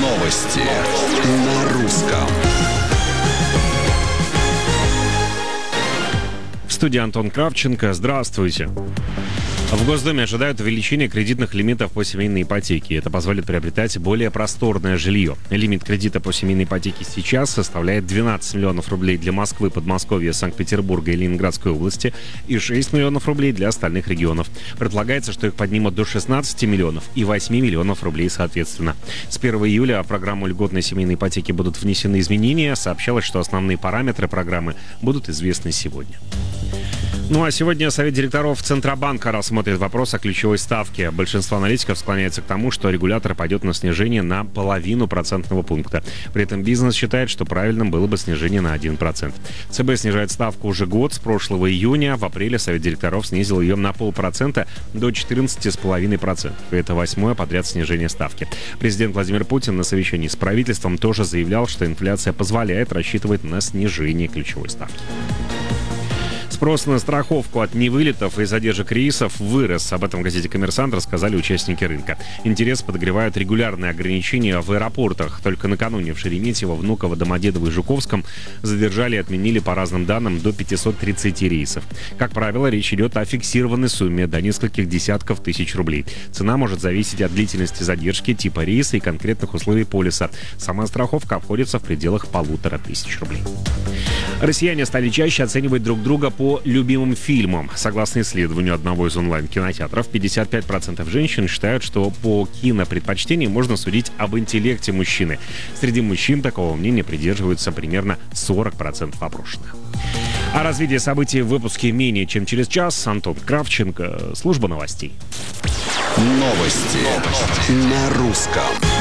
Новости на русском. В студии Антон Кравченко. Здравствуйте. В Госдуме ожидают увеличения кредитных лимитов по семейной ипотеке. Это позволит приобретать более просторное жилье. Лимит кредита по семейной ипотеке сейчас составляет 12 миллионов рублей для Москвы, Подмосковья, Санкт-Петербурга и Ленинградской области и 6 миллионов рублей для остальных регионов. Предполагается, что их поднимут до 16 миллионов и 8 миллионов рублей соответственно. С 1 июля в программу льготной семейной ипотеки будут внесены изменения. Сообщалось, что основные параметры программы будут известны сегодня. Ну а сегодня Совет директоров Центробанка рассмотрит вопрос о ключевой ставке. Большинство аналитиков склоняется к тому, что регулятор пойдет на снижение на 0,5% пункта. При этом бизнес считает, что правильным было бы снижение на 1%. ЦБ снижает ставку уже год, с прошлого июня. В апреле Совет директоров снизил ее на 0,5% до 14,5%. Это 8-е подряд снижение ставки. Президент Владимир Путин на совещании с правительством тоже заявлял, что инфляция позволяет рассчитывать на снижение ключевой ставки. Спрос на страховку от невылетов и задержек рейсов вырос. Об этом в газете «Коммерсант» рассказали участники рынка. Интерес подогревают регулярные ограничения в аэропортах. Только накануне в Шереметьево, Внуково, Домодедово и Жуковском задержали и отменили по разным данным до 530 рейсов. Как правило, речь идет о фиксированной сумме до нескольких десятков тысяч рублей. Цена может зависеть от длительности задержки, типа рейса и конкретных условий полиса. Сама страховка обходится в пределах 1500 рублей. Россияне стали чаще оценивать друг друга по любимым фильмам. Согласно исследованию одного из онлайн-кинотеатров, 55% женщин считают, что по кинопредпочтениям можно судить об интеллекте мужчины. Среди мужчин такого мнения придерживаются примерно 40% опрошенных. О развитии событий в выпуске менее чем через час. Антон Кравченко, служба новостей. Новости на русском.